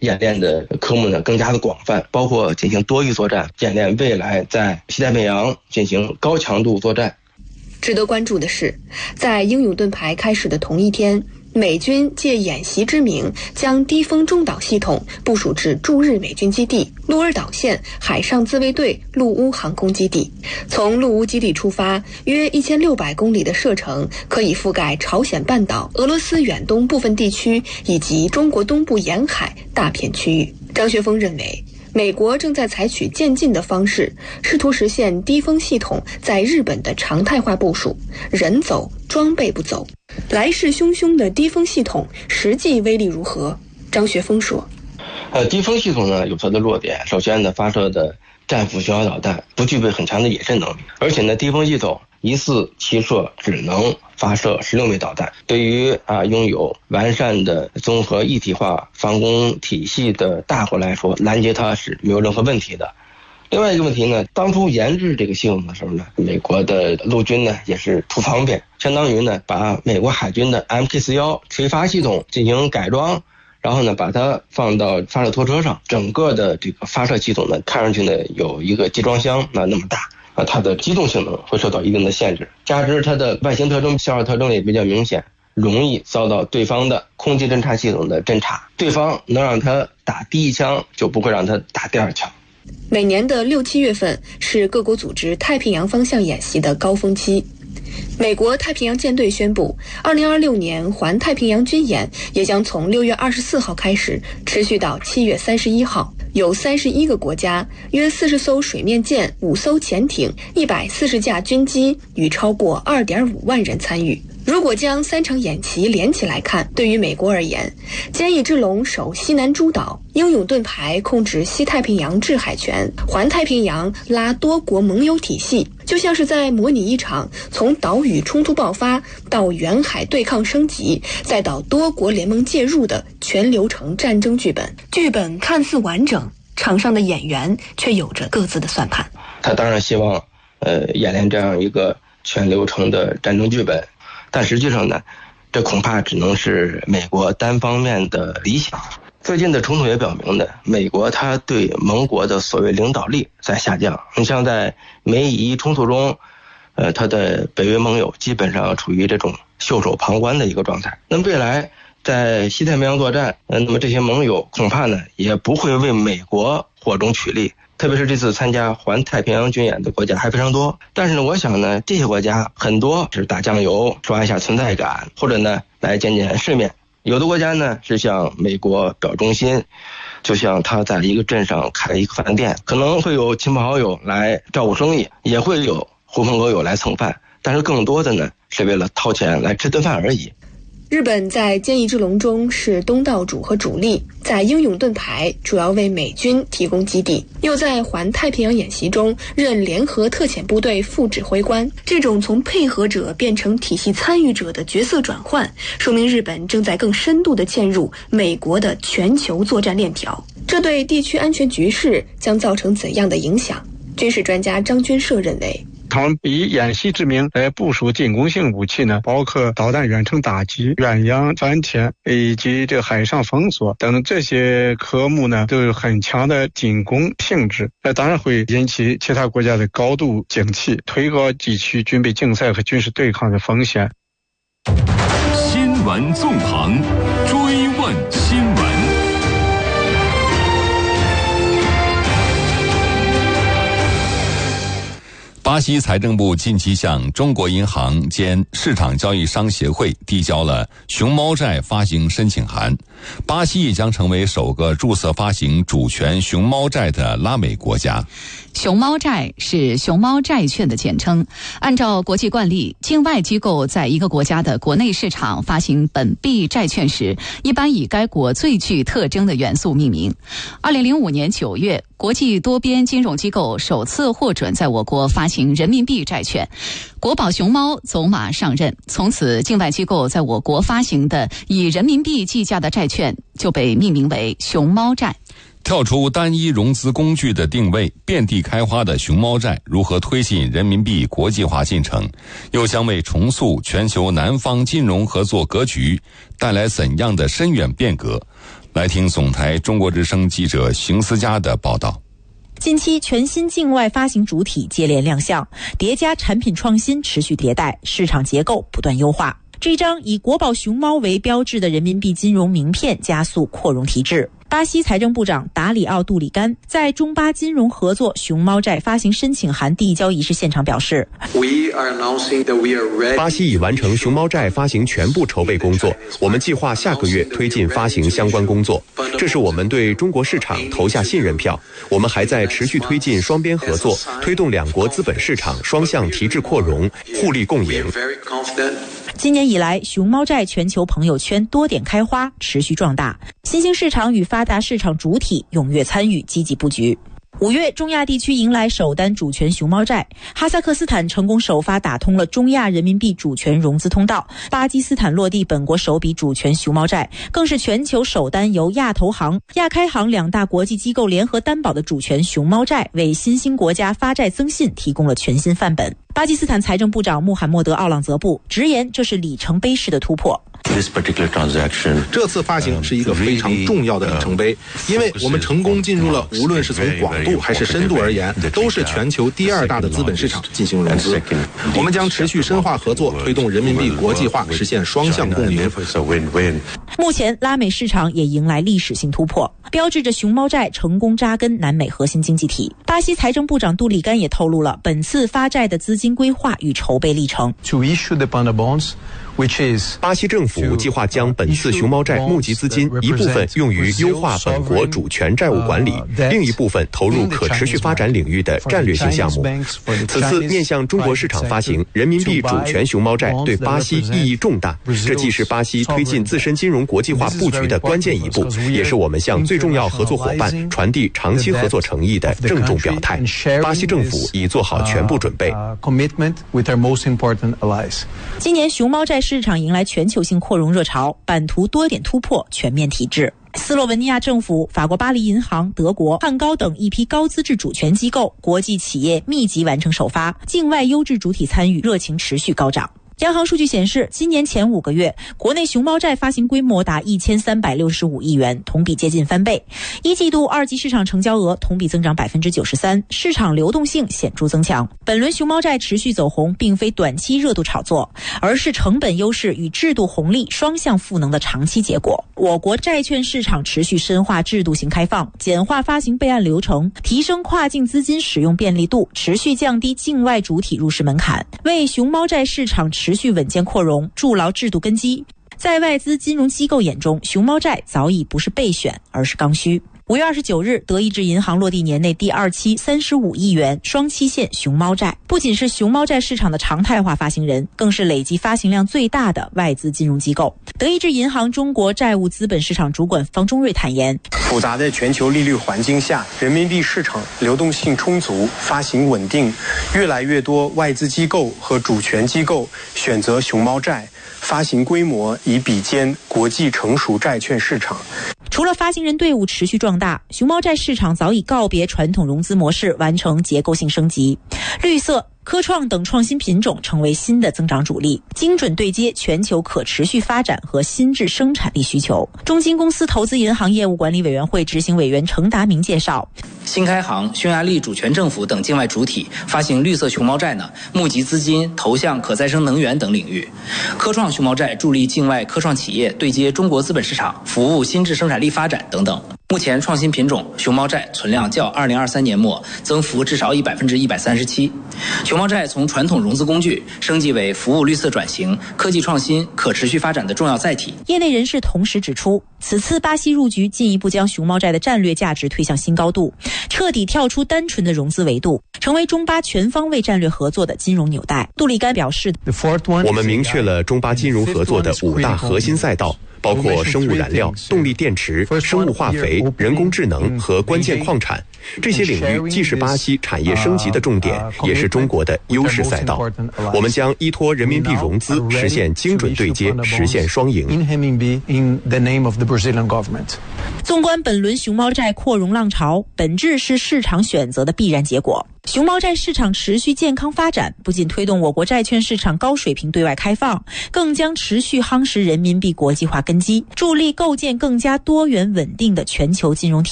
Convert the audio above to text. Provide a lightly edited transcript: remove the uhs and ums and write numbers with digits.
演练的科目呢更加的广泛，包括进行多域作战，演练未来在西太平洋进行高强度作战。 值得关注的是，在英勇盾牌开始的同一天，美军借演习之名，将低空中导系统部署至驻日美军基地鹿儿岛县海上自卫队陆乌航空基地。从陆乌基地出发，约1600公里的射程可以覆盖朝鲜半岛、俄罗斯远东部分地区以及中国东部沿海大片区域。张学峰认为，美国正在采取渐进的方式，试图实现低空系统在日本的常态化部署，人走装备不走。来势汹汹的低空系统实际威力如何？张学峰说， 低空系统呢有它的弱点，首先呢发射的战斧巡航导弹不具备很强的隐身能力，而且呢低空系统一次齐射只能发射16枚导弹，对于拥有完善的综合一体化防空体系的大国来说，拦截它是没有任何问题的。另外一个问题呢，当初研制这个系统的时候呢，美国的陆军呢也是图方便，相当于呢把美国海军的 MK41垂发系统进行改装，然后呢把它放到发射拖车上，整个的这个发射系统呢看上去呢有一个集装箱那么大，它的机动性能会受到一定的限制，加之它的外形特征、消耗特征也比较明显，容易遭到对方的空气侦察系统的侦察，对方能让它打第一枪，就不会让它打第二枪。 每年的6、7月份是各国组织太平洋方向演习的高峰期。美国太平洋舰队宣布，2026年环太平洋军演也将从6月24号开始，持续到7月31号。有31个国家，约40艘水面舰、5艘潜艇、140架军机与超过2.5万人参与。如果将3场演习连起来看，对于美国而言，坚毅之龙守西南诸岛，英勇盾牌控制西太平洋制海权，环太平洋拉多国盟友体系，就像是在模拟一场从岛屿冲突爆发到远海对抗升级，再到多国联盟介入的全流程战争剧本。剧本看似完整，场上的演员却有着各自的算盘。 他当然希望演练这样一个全流程的战争剧本，但实际上呢，这恐怕只能是美国单方面的理想。最近的冲突也表明呢，美国它对盟国的所谓领导力在下降。你像在美以冲突中，它的北约盟友基本上处于这种袖手旁观的一个状态。那么未来在西太平洋作战，那么这些盟友恐怕呢也不会为美国火中取栗。特别是这次参加环太平洋军演的国家还非常多，但是呢，我想呢，这些国家很多是打酱油、刷一下存在感，或者呢来见见世面。有的国家呢是向美国表忠心，就像他在一个镇上开了一个饭店，可能会有亲朋好友来照顾生意，也会有狐朋狗友来蹭饭，但是更多的呢是为了掏钱来吃顿饭而已。 日本在坚毅之龙中是东道主和主力，在英勇盾牌主要为美军提供基地，又在环太平洋演习中任联合特遣部队副指挥官。这种从配合者变成体系参与者的角色转换，说明日本正在更深度地嵌入美国的全球作战链条。这对地区安全局势将造成怎样的影响？军事专家张军社认为， 他们以演习之名来部署进攻性武器呢，包括导弹远程打击、远洋反潜以及这海上封锁等这些科目呢，都有很强的进攻性质。那当然会引起其他国家的高度警惕，推高地区军备竞赛和军事对抗的风险。 新闻纵横，追问新闻。巴西财政部近期向中国银行兼市场交易商协会递交了熊猫债发行申请函，巴西也将成为首个注册发行主权熊猫债的拉美国家。 熊猫债是熊猫债券的简称。按照国际惯例，境外机构在一个国家的国内市场发行本币债券时，一般以该国最具特征的元素命名。2005年9月，国际多边金融机构首次获准在我国发行人民币债券，国宝熊猫走马上任，从此境外机构在我国发行的以人民币计价的债券就被命名为熊猫债。 跳出单一融资工具的定位，遍地开花的熊猫债如何推进人民币国际化进程，又将为重塑全球南方金融合作格局带来怎样的深远变革？ 来听总台中国之声记者邢思佳的报道。 近期全新境外发行主体接连亮相，叠加产品创新持续迭代，市场结构不断优化。这张以国宝熊猫为标志的人民币金融名片加速扩容提质。巴西财政部长达里奥·杜里甘在中巴金融合作熊猫债发行申请函递交仪式现场表示， 巴西已完成熊猫债发行全部筹备工作，我们计划下个月推进发行相关工作，这是我们对中国市场投下信任票。我们还在持续推进双边合作，推动两国资本市场双向提质扩容，互利共赢。 今年以来，熊猫债全球朋友圈多点开花，持续壮大。新兴市场与发达市场主体踊跃参与，积极布局。5月，中亚地区迎来首单主权熊猫债，哈萨克斯坦成功首发打通了中亚人民币主权融资通道，巴基斯坦落地本国首笔主权熊猫债，更是全球首单由亚投行、亚开行两大国际机构联合担保的主权熊猫债，为新兴国家发债增信提供了全新范本。巴基斯坦财政部长穆罕默德·奥朗泽布直言，这是里程碑式的突破。 这次发行是一个非常重要的里程碑，因为我们成功进入了无论是从广度还是深度而言，都是全球第二大的资本市场进行融资。我们将持续深化合作，推动人民币国际化，实现双向共赢。 目前，拉美市场也迎来历史性突破，标志着熊猫债成功扎根南美核心经济体。巴西财政部长杜里甘也透露了本次发债的资金规划与筹备历程。 巴西政府计划将本次熊猫债募集资金一部分用于优化本国主权债务管理，另一部分投入可持续发展领域的战略性项目。此次面向中国市场发行人民币主权熊猫债对巴西意义重大，这既是巴西推进自身金融国际化布局的关键一步，也是我们向最重要合作伙伴传递长期合作诚意的郑重表态。巴西政府已做好全部准备。 今年熊猫债市场迎来全球性扩容热潮，版图多点突破，全面提质。斯洛文尼亚政府、法国巴黎银行、德国汉高等一批高资质主权机构、国际企业密集完成首发，境外优质主体参与，热情持续高涨。央行数据显示，今年前5个月，国内熊猫债发行规模达1365亿元，同比接近翻倍。一季度二级市场成交额同比增长93%，市场流动性显著增强。本轮熊猫债持续走红，并非短期热度炒作，而是成本优势与制度红利双向赋能的长期结果。我国债券市场持续深化制度性开放，简化发行备案流程，提升跨境资金使用便利度，持续降低境外主体入市门槛，为熊猫债市场持续稳健扩容筑牢制度根基。在外资金融机构眼中，熊猫债早已不是备选，而是刚需。5月29日，德意志银行落地年内第2期35亿元双期限熊猫债，不仅是熊猫债市场的常态化发行人，更是累计发行量最大的外资金融机构。德意志银行中国债务资本市场主管方中瑞坦言， 复杂的全球利率环境下，人民币市场流动性充足，发行稳定，越来越多外资机构和主权机构选择熊猫债，发行规模已比肩国际成熟债券市场。 除了发行人队伍持续壮大，熊猫债市场早已告别传统融资模式，完成结构性升级。绿色、科创等创新品种成为新的增长主力，精准对接全球可持续发展和新质生产力需求。中金公司投资银行业务管理委员会执行委员程达明介绍， 新开行、匈牙利主权政府等境外主体发行绿色熊猫债呢，募集资金投向可再生能源等领域。科创熊猫债助力境外科创企业对接中国资本市场，服务新质生产力发展等等。目前创新品种熊猫债存量较2023年末增幅至少以137%。熊猫债从传统融资工具升级为服务绿色转型、科技创新、可持续发展的重要载体。 业内人士同时指出，此次巴西入局进一步将熊猫债的战略价值推向新高度，彻底跳出单纯的融资维度，成为中巴全方位战略合作的金融纽带。杜里甘表示， 我们明确了中巴金融合作的5大核心赛道，包括生物燃料、动力电池、生物化肥、人工智能和关键矿产。这些领域既是巴西产业升级的重点，也是中国的优势赛道。我们将依托人民币融资，实现精准对接，实现双赢。 纵观本轮熊猫债扩容浪潮，本质势是市场选择的必然结果。熊猫债市场持续健康发展，不仅推动我国债券市场高水平对外开放，更将持续夯实人民币国际化根基，助力构建更加多元稳定的全球金融体